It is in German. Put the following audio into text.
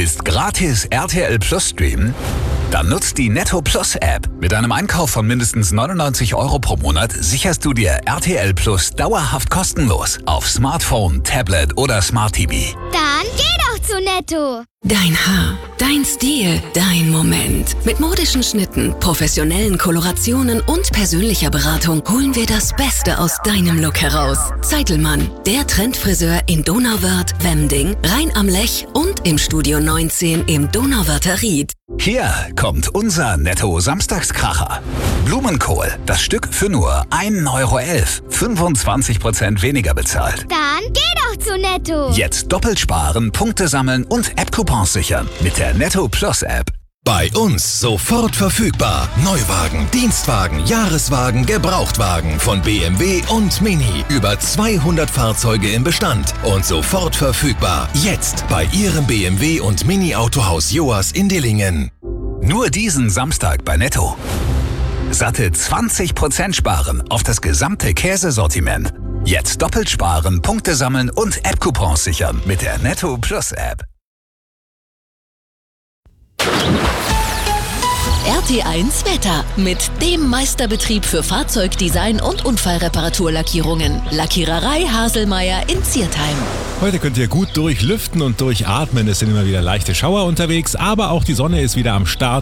Willst gratis RTL Plus streamen? Dann nutzt die Netto Plus App. Mit einem Einkauf von mindestens 99 € pro Monat sicherst du dir RTL Plus dauerhaft kostenlos auf Smartphone, Tablet oder Smart TV. Dann geh doch zu Netto. Dein Haar, dein Stil, dein Moment. Mit modischen Schnitten, professionellen Kolorationen und persönlicher Beratung holen wir das Beste aus deinem Look heraus. Zeitelmann, der Trendfriseur in Donauwörth, Wemding, Rhein am Lech und im Studio 19 im Donauwörther Ried. Hier kommt unser Netto-Samstagskracher. Blumenkohl, das Stück für nur 1,11 €. 25% weniger bezahlt. Dann geh doch zu Netto. Jetzt doppelt sparen, Punkte sammeln und App-Coupons sichern mit der Netto Plus App. Bei uns sofort verfügbar. Neuwagen, Dienstwagen, Jahreswagen, Gebrauchtwagen von BMW und Mini. Über 200 Fahrzeuge im Bestand und sofort verfügbar. Jetzt bei Ihrem BMW und Mini Autohaus Joas in Dillingen. Nur diesen Samstag bei Netto. Satte 20% sparen auf das gesamte Käsesortiment. Jetzt doppelt sparen, Punkte sammeln und App-Coupons sichern mit der Netto Plus App. RT1 Wetter mit dem Meisterbetrieb für Fahrzeugdesign und Unfallreparaturlackierungen. Lackiererei Haselmeier in Ziertheim. Heute könnt ihr gut durchlüften und durchatmen. Es sind immer wieder leichte Schauer unterwegs, aber auch die Sonne ist wieder am Start.